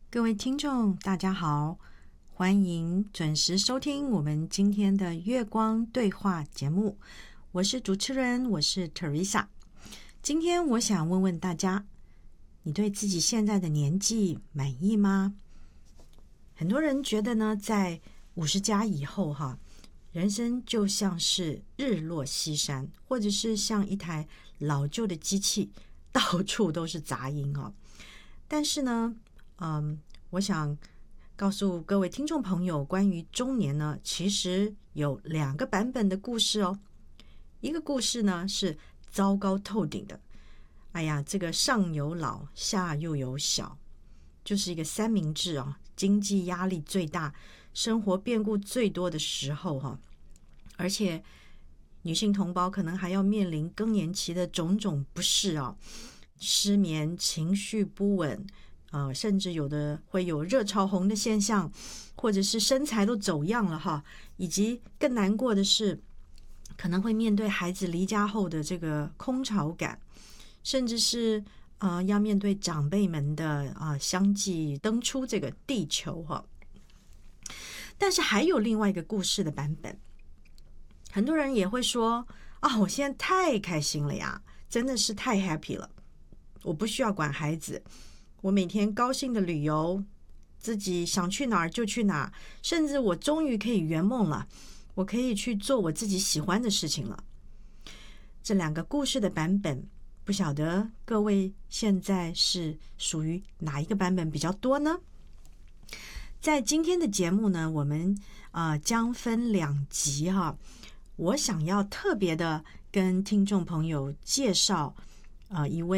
各位听众大家好，欢迎准时收听我们今天的月光对话节目，我是主持人，我是 Teresa。 今天我想问问大家，你对自己现在的年纪满意吗？很多人觉得呢，在50加以后人生就像是日落西山，或者是像一台老旧的机器，到处都是杂音但是呢我想告诉各位听众朋友，关于中年呢，其实有2个版本的故事哦。一个故事呢是糟糕透顶的，哎呀，这个上有老下又有小，就是一个三明治经济压力最大，生活变故最多的时候而且女性同胞可能还要面临更年期的种种不适失眠、情绪不稳甚至有的会有热潮红的现象，或者是身材都走样了以及更难过的是，可能会面对孩子离家后的这个空巢感，甚至是要面对长辈们的相继登出这个地球但是还有另外一个故事的版本，很多人也会说我现在太开心了呀，真的是太 happy 了，我不需要管孩子，我每天高兴的旅游，自己想去哪儿就去哪儿，甚至我终于可以圆梦了，我可以去做我自己喜欢的事情了。这2个故事的版本，不晓得各位现在是属于哪一个版本比较多呢？在今天的节目呢，我们将分2集我想要特别的跟听众朋友介绍一位